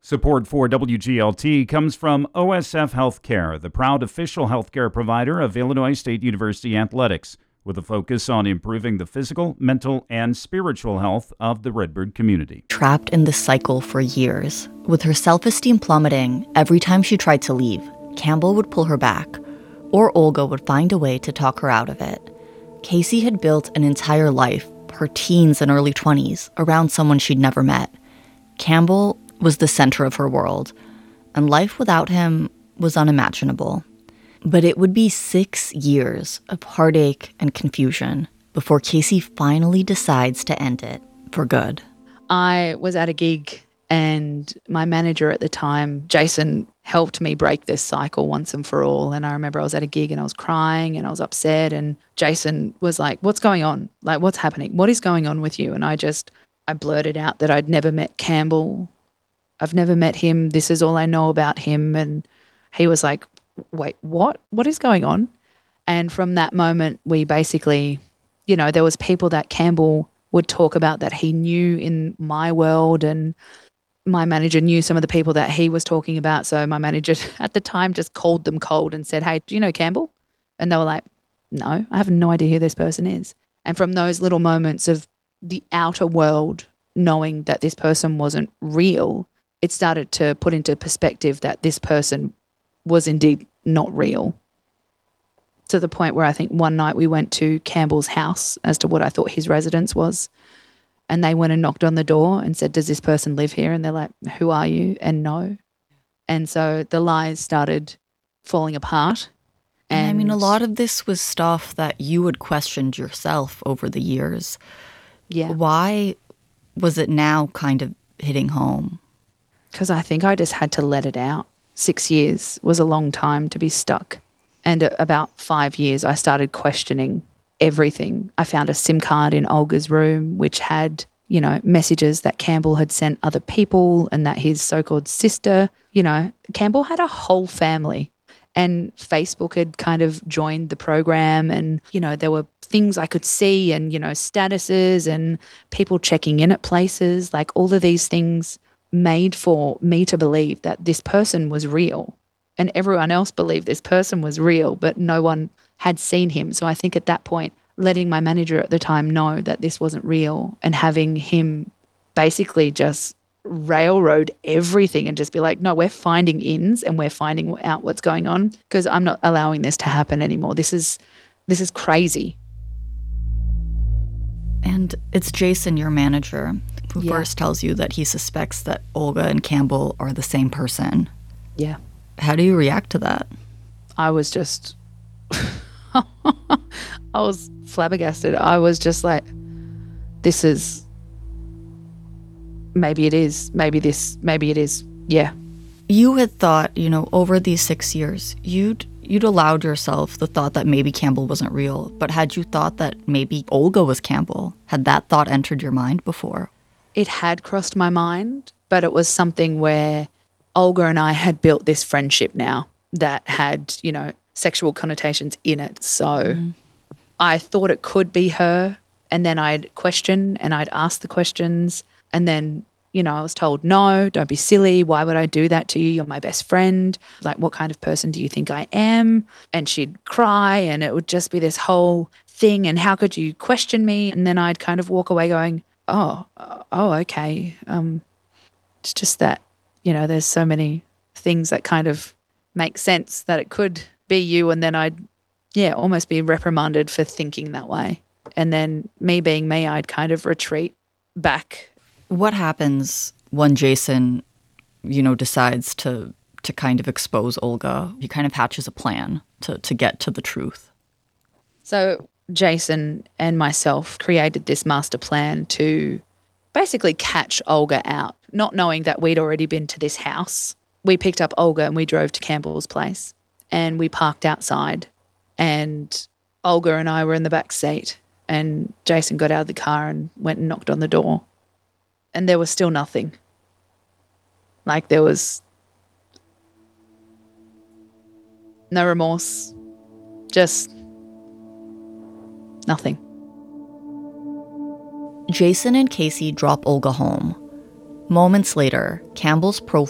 Support for WGLT comes from OSF Healthcare, the proud official healthcare provider of Illinois State University Athletics, with a focus on improving the physical, mental, and spiritual health of the Redbird community. Trapped in this cycle for years, with her self-esteem plummeting every time she tried to leave, Campbell would pull her back, or Olga would find a way to talk her out of it. Casey had built an entire life, her teens and early 20s, around someone she'd never met. Campbell was the center of her world, and life without him was unimaginable. But it would be 6 years of heartache and confusion before Casey finally decides to end it for good. I was at a gig and my manager at the time, Jason, helped me break this cycle once and for all. And I remember I was at a gig and I was crying and I was upset, and Jason was like, "What's going on? Like, what's happening? What is going on with you?" And I blurted out that I'd never met Campbell. I've never met him. This is all I know about him. And he was like, "Wait, what? What is going on?" And from that moment, we basically, there was people that Campbell would talk about that he knew in my world, and my manager knew some of the people that he was talking about. So my manager at the time just called them cold and said, "Hey, do you know Campbell?" And they were like, "No, I have no idea who this person is." And from those little moments of the outer world knowing that this person wasn't real, it started to put into perspective that this person was indeed not real. To the point where I think one night we went to Campbell's house as to what I thought his residence was. And they went and knocked on the door and said, "Does this person live here?" And they're like, "Who are you?" And no. And so the lies started falling apart. And I mean, a lot of this was stuff that you had questioned yourself over the years. Yeah. Why was it now kind of hitting home? Because I think I just had to let it out. 6 years was a long time to be stuck. And at about 5 years, I started questioning everything. I found a SIM card in Olga's room, which had, messages that Campbell had sent other people and that his so-called sister, Campbell had a whole family. And Facebook had kind of joined the program, and, there were things I could see and, statuses and people checking in at places, like all of these things made for me to believe that this person was real, and everyone else believed this person was real, but no one had seen him. So I think at that point, letting my manager at the time know that this wasn't real and having him basically just railroad everything and just be like, "No, we're finding ins and we're finding out what's going on, because I'm not allowing this to happen anymore. This is crazy." And it's Jason, your manager, who first tells you that he suspects that Olga and Campbell are the same person. Yeah. How do you react to that? I was just I was flabbergasted. I was just like, this is, maybe it is, maybe it is. Yeah. You had thought, over these 6 years, you'd allowed yourself the thought that maybe Campbell wasn't real, but had you thought that maybe Olga was Campbell? Had that thought entered your mind before? It had crossed my mind, but it was something where Olga and I had built this friendship now that had, sexual connotations in it. So I thought it could be her, and then I'd question and I'd ask the questions, and then, I was told, "No, don't be silly. Why would I do that to you? You're my best friend. Like, what kind of person do you think I am?" And she'd cry, and it would just be this whole thing, and how could you question me? And then I'd kind of walk away going, oh, okay. It's just that, there's so many things that kind of make sense that it could be you, and then I'd, almost be reprimanded for thinking that way. And then me being me, I'd kind of retreat back. What happens when Jason, decides to kind of expose Olga? He kind of hatches a plan to get to the truth. So Jason and myself created this master plan to basically catch Olga out, not knowing that we'd already been to this house. We picked up Olga and we drove to Campbell's place, and we parked outside, and Olga and I were in the back seat, and Jason got out of the car and went and knocked on the door, and there was still nothing. Like, there was no remorse, just nothing. Jason and Casey drop Olga home. Moments later, Campbell's